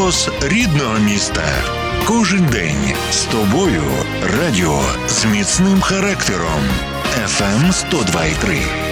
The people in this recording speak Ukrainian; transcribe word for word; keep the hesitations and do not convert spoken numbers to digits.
Голос рідного міста. Кожен день з тобою. Радіо з міцним характером. еф ем сто два і три.